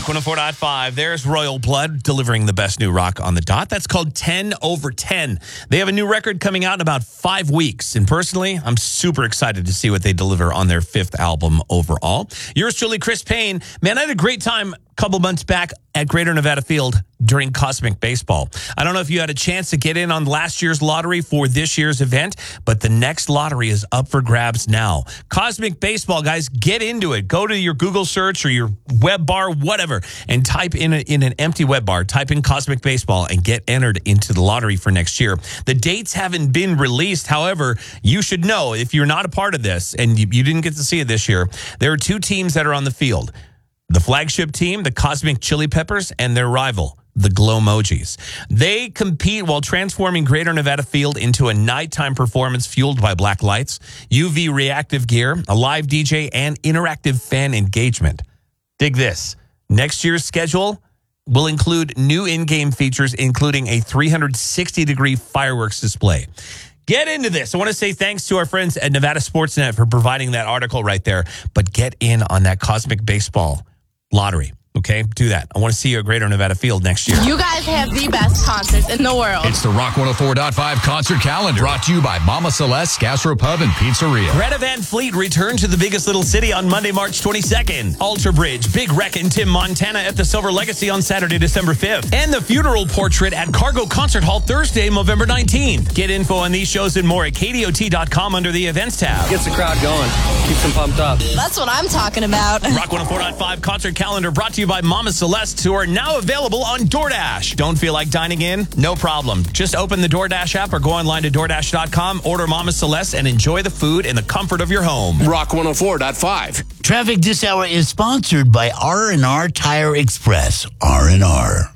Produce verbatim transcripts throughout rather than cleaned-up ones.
Rock one oh four point five. There's Royal Blood delivering the best new rock on the dot. That's called ten over ten. They have a new record coming out in about five weeks. And personally, I'm super excited to see what they deliver on their fifth album overall. Yours truly, Chris Payne. Man, I had a great time a couple months back at Greater Nevada Field during Cosmic Baseball. I don't know if you had a chance to get in on last year's lottery for this year's event, but the next lottery is up for grabs now. Cosmic Baseball, guys, get into it. Go to your Google search or your web bar, whatever, and type in, a, in an empty web bar, type in Cosmic Baseball and get entered into the lottery for next year. The dates haven't been released. However, you should know if you're not a part of this and you, you didn't get to see it this year, there are two teams that are on the field. The flagship team, the Cosmic Chili Peppers, and their rival, the Glowmojis. They compete while transforming Greater Nevada Field into a nighttime performance fueled by black lights, U V reactive gear, a live D J, and interactive fan engagement. Dig this. Next year's schedule will include new in-game features, including a three hundred sixty degree fireworks display. Get into this. I want to say thanks to our friends at Nevada Sportsnet for providing that article right there. But get in on that Cosmic Baseball lottery. Okay, do that. I want to see you at Greater Nevada Field next year. You guys have the best concerts in the world. It's the Rock one oh four point five concert calendar, brought to you by Mama Celeste Gastro Pub and Pizzeria. Greta Van Fleet returned to the biggest little city on Monday, March twenty-second. Alter Bridge, Big Wreck, and Tim Montana at the Silver Legacy on Saturday, December fifth. And the Funeral Portrait at Cargo Concert Hall Thursday, November nineteenth. Get info on these shows and more at K D O T dot com under the events tab. Gets the crowd going. Keeps them pumped up. That's what I'm talking about. Rock one oh four point five concert calendar brought to you by Mama Celeste, who are now available on DoorDash. Don't feel like dining in? No problem. Just open the DoorDash app or go online to DoorDash dot com, order Mama Celeste, and enjoy the food in the comfort of your home. Rock one oh four point five. Traffic this hour is sponsored by R and R Tire Express. R and R.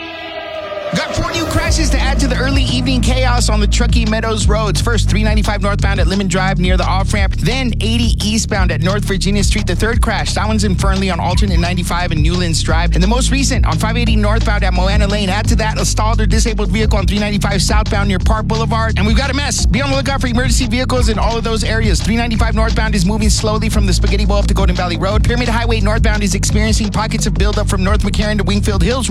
Got four new crashes to add to the early evening chaos on the Truckee Meadows roads. First, three ninety-five northbound at Lemon Drive near the off-ramp. Then, eighty eastbound at North Virginia Street. The third crash, that one's in Fernley on alternate ninety-five and Newlands Drive. And the most recent, on five eighty northbound at Moana Lane. Add to that, a stalled or disabled vehicle on three ninety-five southbound near Park Boulevard. And we've got a mess. Be on the lookout for emergency vehicles in all of those areas. three ninety-five northbound is moving slowly from the Spaghetti Bowl up to Golden Valley Road. Pyramid Highway northbound is experiencing pockets of buildup from North McCarran to Wingfield Hills.